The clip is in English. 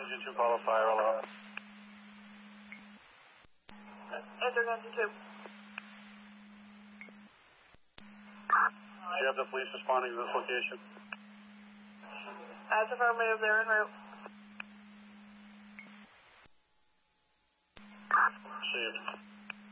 Engine 2, call a fire alarm. Answering Engine 2. Do you have the police responding to this location? As affirmative, they're en route. Received.